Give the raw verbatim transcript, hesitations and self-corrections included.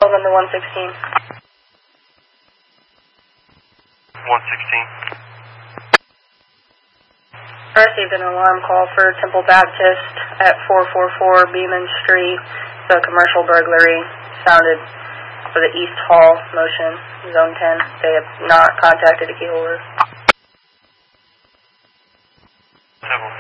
Over to one sixteen. one sixteen. I received an alarm call for Temple Baptist at four forty-four Beeman Street. The commercial burglary sounded for the East Hall motion, Zone ten. They have not contacted a key holder. seven